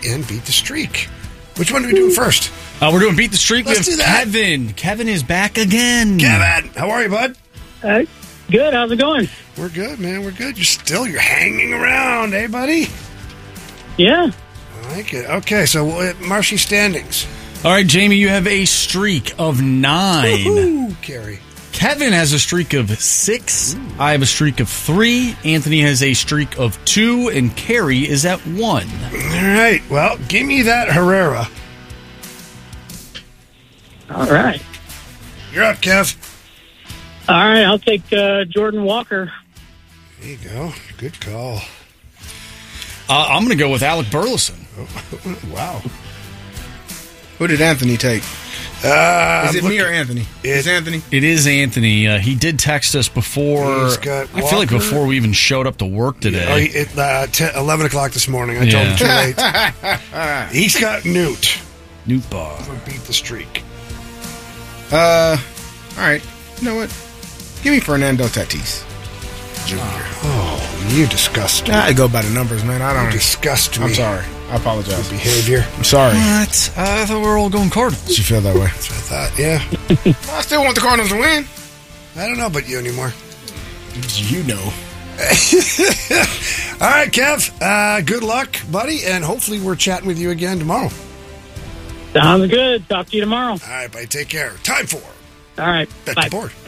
and Beat the Streak. Which one do we do first? We're doing Beat the Streak. Let's do that. Kevin. Kevin is back again. Kevin, how are you, bud? Good. How's it going? We're good, man. We're good. You're hanging around, eh, buddy? Yeah. I like it. Okay, so Marshy standings. All right, Jamie, you have a streak of 9. Woo-hoo, Carrie. Kevin has a streak of 6. I have a streak of 3. Anthony has a streak of 2. And Carrie is at 1. All right. Well, give me that Herrera. All right. You're up, Kev. All right. I'll take Jordan Walker. There you go. Good call. I'm going to go with Alec Burleson. Wow. Who did Anthony take? Is it me or Anthony? It's Anthony. It is Anthony. He did text us before. I feel like before we even showed up to work today. Yeah, 11 o'clock this morning. I told him too late. He's got Newt. Newt Bar. Beat the Streak. All right. You know what? Give me Fernando Tatis Jr. Oh, you disgust me. I go by the numbers, man. I don't. You disgust me. I'm sorry. I apologize. Your behavior. I'm sorry. What? I thought we were all going Cardinals. Did you feel that way? That's what I thought, yeah. I still want the Cardinals to win. I don't know about you anymore. You know. All right, Kev. Good luck, buddy, and hopefully we're chatting with you again tomorrow. Sounds good. Talk to you tomorrow. All right, buddy. Take care. Time for All right. Bet Bye. the Board.